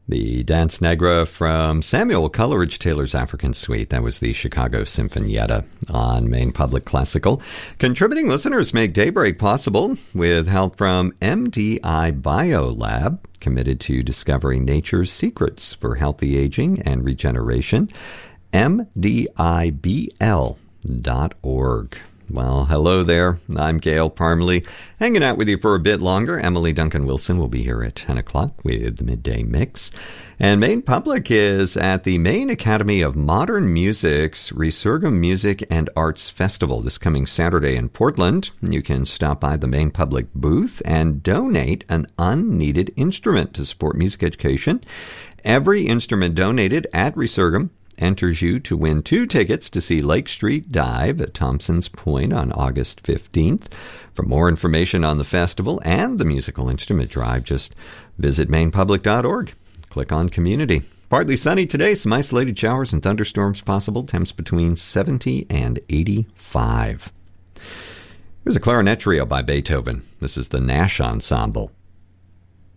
The Danse Negra from Samuel Coleridge Taylor's African Suite. That was the Chicago Sinfonietta on Maine Public Classical. Contributing listeners make Daybreak possible with help from MDI Biolab, committed to discovering nature's secrets for healthy aging and regeneration. MDIBL.org. Well, hello there. I'm Gail Parmalee, hanging out with you for a bit longer. Emily Duncan Wilson will be here at 10 o'clock with the Midday Mix. And Maine Public is at the Maine Academy of Modern Music's Resurgam Music and Arts Festival this coming Saturday in Portland. You can stop by the Maine Public booth and donate an unneeded instrument to support music education. Every instrument donated at Resurgam enters you to win 2 tickets to see Lake Street Dive at Thompson's Point on August 15th. For more information on the festival and the musical instrument drive, just visit mainepublic.org. Click on Community. Partly sunny today, some isolated showers and thunderstorms possible, temps between 70 and 85. Here's a clarinet trio by Beethoven. This is the Nash Ensemble.